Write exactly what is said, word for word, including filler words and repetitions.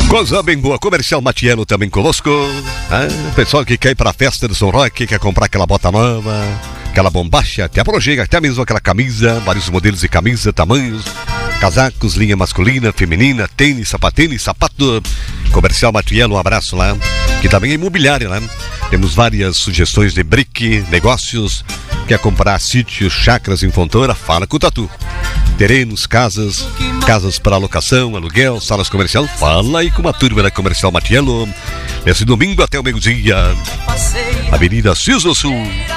Coisa bem boa, Comercial Matiello também conosco. Ah, pessoal que quer ir pra festa do São Roque, quer comprar aquela bota nova, aquela bombacha, até a projega, até mesmo aquela camisa, vários modelos de camisa, tamanhos, casacos, linha masculina, feminina, tênis, sapatênis, sapato. Comercial Matiello, um abraço lá. Que também é imobiliária, né? Temos várias sugestões de brick, negócios. Quer comprar sítios, chácaras em Fontoura? Fala com o Tatu. Terrenos, casas, casas para locação, aluguel, salas comerciais. Fala aí com uma turma da Comercial Matiello. Nesse domingo até o meio-dia. Avenida Ciso Sul.